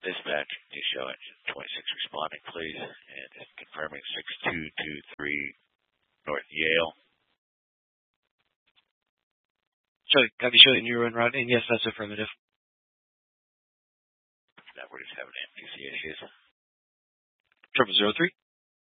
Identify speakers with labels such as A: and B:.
A: Dispatch, you show engine 26 responding, please, and confirming 6223 North Yale.
B: So, copy, show in your own route, and yes, that's affirmative.
A: Now we're just having NPC issues.
B: 0003.